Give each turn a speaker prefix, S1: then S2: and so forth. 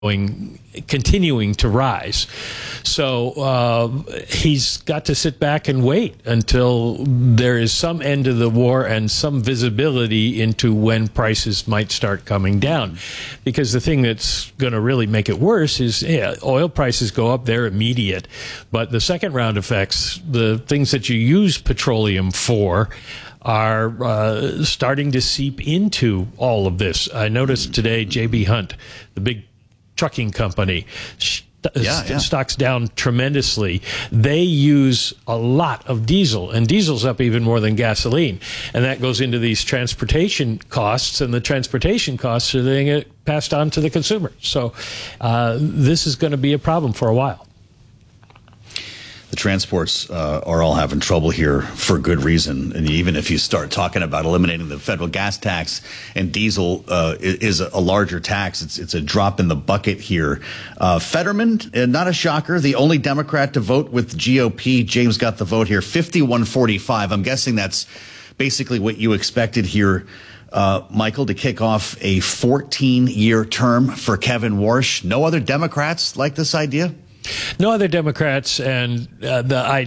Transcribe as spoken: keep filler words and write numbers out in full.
S1: going, continuing to rise. So uh, he's got to sit back and wait until there is some end to the war and some visibility into when prices might start coming down. Because the thing that's going to really make it worse is, yeah, oil prices go up, they're immediate. But the second round effects, the things that you use petroleum for, are uh, starting to seep into all of this. I noticed today J B. Hunt, the big trucking company, st-
S2: yeah, yeah.
S1: stock's down tremendously. They use a lot of diesel, and diesel's up even more than gasoline. And that goes into these transportation costs, and the transportation costs are then get passed on to the consumer. So uh, this is going to be a problem for a while.
S2: The transports uh, are all having trouble here for good reason. And even if you start talking about eliminating the federal gas tax, and diesel uh, is a larger tax, it's it's a drop in the bucket here. Uh, Fetterman, uh, not a shocker, the only Democrat to vote with G O P. James got the vote here, fifty-one forty-five. I'm guessing that's basically what you expected here, uh, Michael, to kick off a fourteen-year term for Kevin Warsh. No other Democrats like this idea?
S1: No other Democrats, and uh, the idea